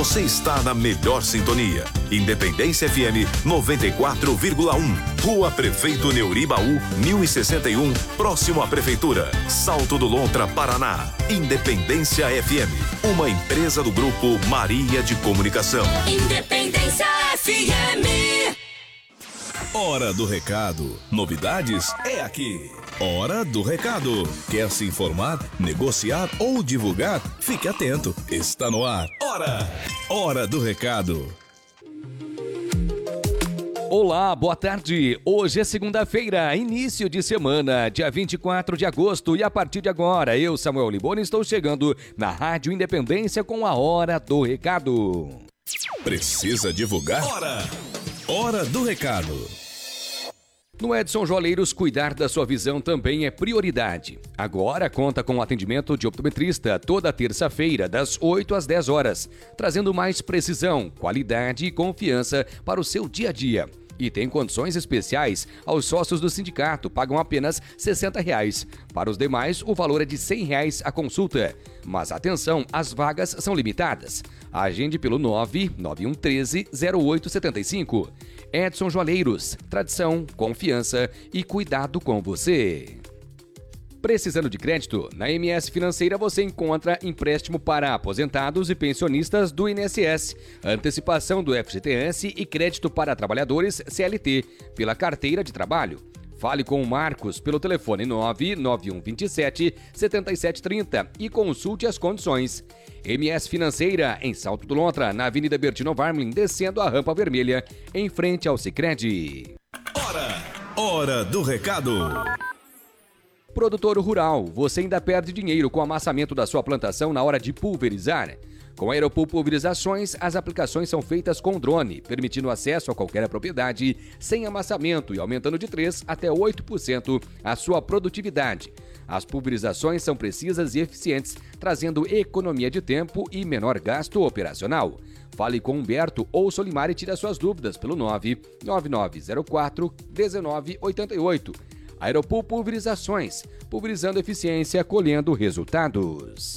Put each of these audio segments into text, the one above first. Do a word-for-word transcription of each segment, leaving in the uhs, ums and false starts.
Você está na melhor sintonia. Independência F M noventa e quatro vírgula um. Rua Prefeito Neuribaú, mil e sessenta e um, próximo à Prefeitura. Salto do Lontra, Paraná. Independência F M, uma empresa do Grupo Maria de Comunicação. Independência F M. Hora do recado. Novidades é aqui. Hora do recado. Quer se informar, negociar ou divulgar? Fique atento. Está no ar. Hora. Hora do recado. Olá, boa tarde. Hoje é segunda-feira, início de semana, dia vinte e quatro de agosto, e a partir de agora, eu, Samuel Liboni, estou chegando na Rádio Independência com a Hora do Recado. Precisa divulgar? Hora. Hora do recado. No Edson Joalheiros, cuidar da sua visão também é prioridade. Agora conta com o atendimento de optometrista toda terça-feira, das oito às dez horas, trazendo mais precisão, qualidade e confiança para o seu dia a dia. E tem condições especiais aos sócios do sindicato, pagam apenas sessenta reais. Para os demais, o valor é de cem reais a consulta. Mas atenção, as vagas são limitadas. Agende pelo nove nove um um três zero oito sete cinco. Edson Joalheiros, tradição, confiança e cuidado com você. Precisando de crédito? Na M S Financeira você encontra empréstimo para aposentados e pensionistas do I N S S, antecipação do F G T S e crédito para trabalhadores C L T, pela carteira de trabalho. Fale com o Marcos pelo telefone nove nove um dois sete sete sete três zero e consulte as condições. M S Financeira, em Salto do Lontra, na Avenida Bertino Varmlin, descendo a Rampa Vermelha, em frente ao Sicredi. Hora. Hora do recado. Produtor rural, você ainda perde dinheiro com o amassamento da sua plantação na hora de pulverizar? Com a Aeropool Pulverizações, as aplicações são feitas com drone, permitindo acesso a qualquer propriedade, sem amassamento e aumentando de três por cento até oito por cento a sua produtividade. As pulverizações são precisas e eficientes, trazendo economia de tempo e menor gasto operacional. Fale com Humberto ou Solimar e tire as suas dúvidas pelo nove nove nove zero quatro um nove oito oito. Aeropool Pulverizações, pulverizando eficiência, colhendo resultados.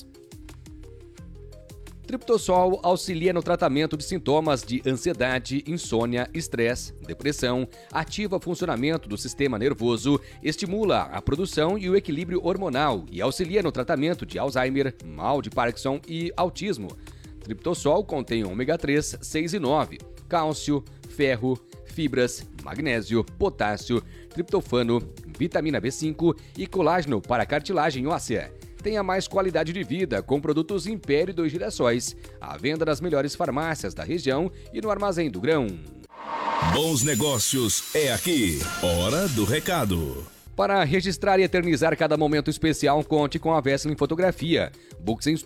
Triptossol auxilia no tratamento de sintomas de ansiedade, insônia, estresse, depressão, ativa o funcionamento do sistema nervoso, estimula a produção e o equilíbrio hormonal e auxilia no tratamento de Alzheimer, mal de Parkinson e autismo. Triptossol contém ômega três, seis e nove, cálcio, ferro, fibras, magnésio, potássio, triptofano, vitamina B cinco e colágeno para cartilagem óssea. Tenha mais qualidade de vida com produtos Império dos Girassóis. À venda nas melhores farmácias da região e no Armazém do Grão. Bons negócios é aqui. Hora do recado. Para registrar e eternizar cada momento especial, conte com a Vesselin Fotografia. Books